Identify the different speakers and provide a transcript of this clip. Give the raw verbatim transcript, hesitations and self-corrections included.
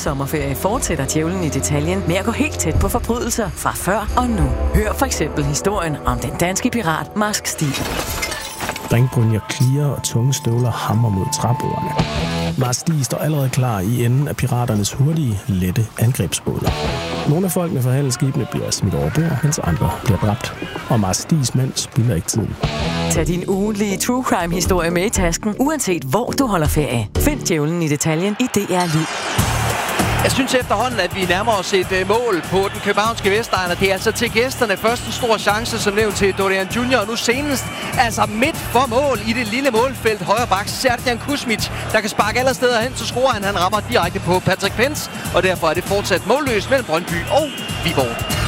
Speaker 1: sommerferie fortsætter Djævlen i detaljen med at gå helt tæt på forbrydelser fra før og nu. Hør for eksempel historien om den danske pirat Marsk Stig.
Speaker 2: Ringbrynjer klirer og tunge støvler hammer mod træbordene. Marsk Stig står allerede klar i enden af piraternes hurtige, lette angrebsbåde. Nogle af folkene fra handelsskibene bliver smidt over bord, mens andre bliver dræbt. Og Marsk Stigs mænd spilder ikke tiden.
Speaker 1: Tag din ugentlige true crime-historie med i tasken, uanset hvor du holder ferie. Find Djævlen i detaljen i D R Lyd.
Speaker 3: Jeg synes efterhånden, at vi nærmer os et uh, mål på den københavnske Vestegn, og det er altså til gæsterne først en stor chance, som nævnt til Dorian junior, og nu senest, altså midt for mål i det lille målfelt højre bak, Serdjan Kuzmic, der kan sparke alle steder hen, så scorer han, han rammer direkte på Patrick Pence, og derfor er det fortsat målløst mellem Brøndby og Viborg.